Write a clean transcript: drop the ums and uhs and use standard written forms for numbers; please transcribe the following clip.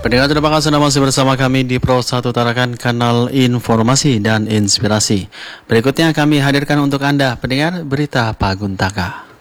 Pendengar, terima kasih Anda masih bersama kami di Pro 1 Tarakan, kanal informasi dan inspirasi. Berikutnya kami hadirkan untuk Anda pendengar berita Paguntaka.